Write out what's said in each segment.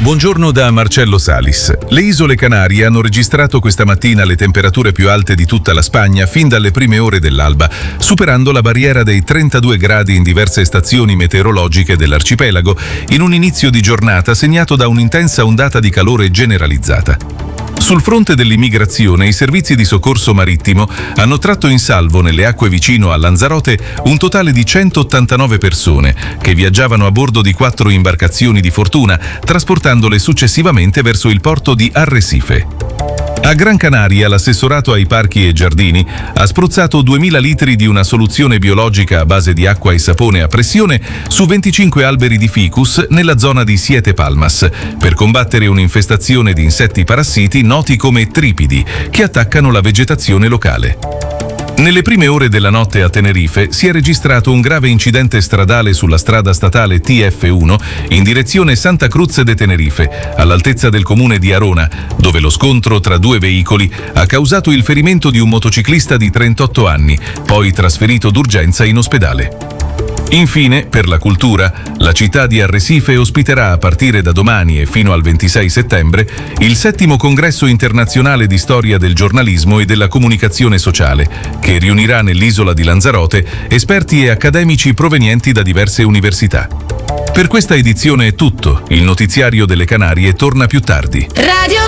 Buongiorno da Marcello Salis. Le isole Canarie hanno registrato questa mattina le temperature più alte di tutta la Spagna fin dalle prime ore dell'alba, superando la barriera dei 32 gradi in diverse stazioni meteorologiche dell'arcipelago, in un inizio di giornata segnato da un'intensa ondata di calore generalizzata. Sul fronte dell'immigrazione, i servizi di soccorso marittimo hanno tratto in salvo nelle acque vicino a Lanzarote un totale di 189 persone che viaggiavano a bordo di 4 imbarcazioni di fortuna, trasportandole successivamente verso il porto di Arrecife. A Gran Canaria, l'assessorato ai parchi e giardini ha spruzzato 2000 litri di una soluzione biologica a base di acqua e sapone a pressione su 25 alberi di ficus nella zona di Siete Palmas per combattere un'infestazione di insetti parassiti noti come tripidi che attaccano la vegetazione locale. Nelle prime ore della notte a Tenerife si è registrato un grave incidente stradale sulla strada statale TF1 in direzione Santa Cruz de Tenerife, all'altezza del comune di Arona, dove lo scontro tra due veicoli ha causato il ferimento di un motociclista di 38 anni, poi trasferito d'urgenza in ospedale. Infine, per la cultura, la città di Arrecife ospiterà a partire da domani e fino al 26 settembre il 7° congresso internazionale di storia del giornalismo e della comunicazione sociale, che riunirà nell'isola di Lanzarote esperti e accademici provenienti da diverse università. Per questa edizione è tutto. Il notiziario delle Canarie torna più tardi. Radio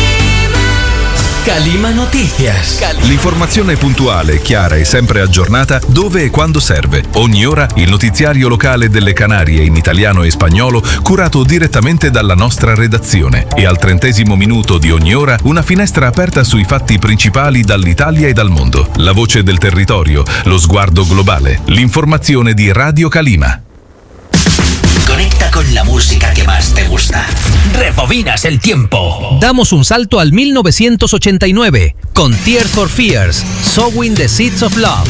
Calima Noticias. L'informazione puntuale, chiara e sempre aggiornata dove e quando serve. Ogni ora il notiziario locale delle Canarie in italiano e spagnolo curato direttamente dalla nostra redazione. E al 30° minuto di ogni ora una finestra aperta sui fatti principali dall'Italia e dal mondo. La voce del territorio, lo sguardo globale. L'informazione di Radio Calima. Conecta con la música que más te gusta. Rebobinas el tiempo. Damos un salto al 1989 con Tears for Fears, Sowing the Seeds of Love.